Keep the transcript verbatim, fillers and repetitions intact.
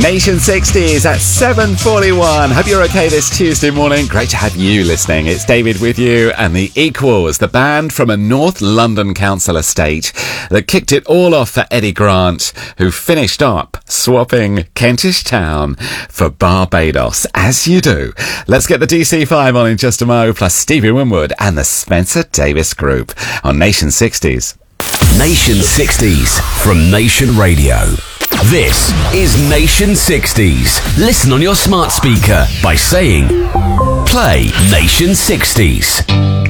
Nation sixties at seven forty-one. Hope you're okay this Tuesday morning. Great to have you listening. It's David with you and the Equals, the band from a North London council estate that kicked it all off for Eddie Grant, who finished up swapping Kentish Town for Barbados, as you do. Let's get the D C five on in just a mo, plus Stevie Winwood and the Spencer Davis Group on Nation sixties. Nation sixties from Nation Radio. This is Nation sixties. Listen on your smart speaker by saying, play Nation sixties.